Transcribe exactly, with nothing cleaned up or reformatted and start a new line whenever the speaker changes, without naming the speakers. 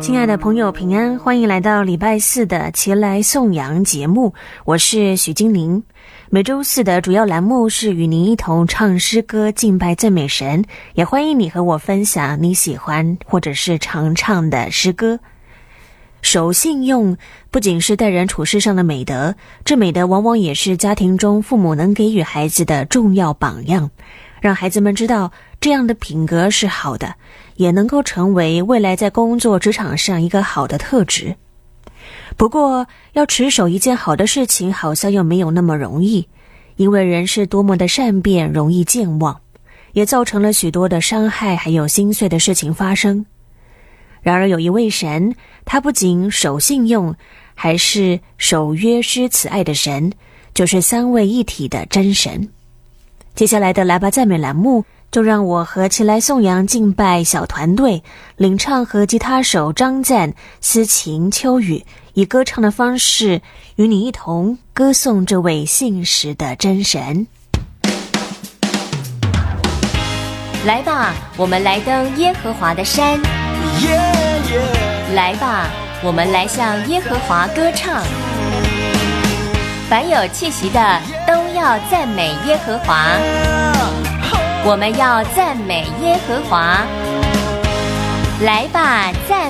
亲爱的朋友平安，欢迎来到礼拜四的齐来颂扬节目，我是许金玲。每周四的主要栏目是与您一同唱诗歌敬拜赞美神，也欢迎你和我分享你喜欢或者是常唱的诗歌。守信用不仅是待人处事上的美德，这美德往往也是家庭中父母能给予孩子的重要榜样，让孩子们知道这样的品格是好的，也能够成为未来在工作职场上一个好的特质。不过要持守一件好的事情好像又没有那么容易，因为人是多么的善变，容易健忘，也造成了许多的伤害还有心碎的事情发生。然而有一位神，他不仅守信用，还是守约施慈爱的神，就是三位一体的真神。接下来的来吧赞美栏目，就让我和齐来颂扬敬拜小团队领唱和吉他手张赞、司琴秋雨，以歌唱的方式与你一同歌颂这位信实的真神。
来吧，我们来登耶和华的山，
yeah, yeah.
来吧，我们来向耶和华歌唱。凡有气息的都要赞美耶和华，我们要赞美耶和华。来吧，赞